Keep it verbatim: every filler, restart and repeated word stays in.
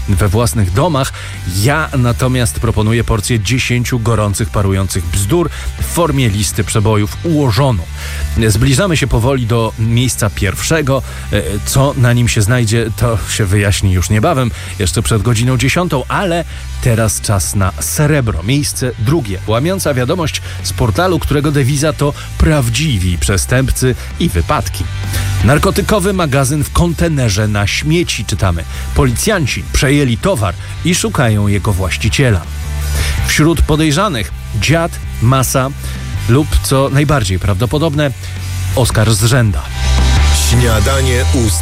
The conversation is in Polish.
we własnych domach. Ja natomiast proponuję porcję dziesięciu gorących, parujących bzdur w formie listy przebojów ułożoną. Zbliżamy się powoli do miejsca pierwszego. Co na nim się znajdzie, to się wyjaśni już niebawem, jeszcze przed godziną dziesiątą, ale teraz czas na srebro. Miejsce drugie. Łamiąca wiadomość z portalu, którego dewiza to prawdziwi przestępcy i wypadki. Narkotykowy magazyn w kontenerze na śmieci, czytamy. Policjanci przejęli towar i szukają jego właściciela. Wśród podejrzanych dziad, masa lub, co najbardziej prawdopodobne, Oskar z Rzęda. Śniadanie ust.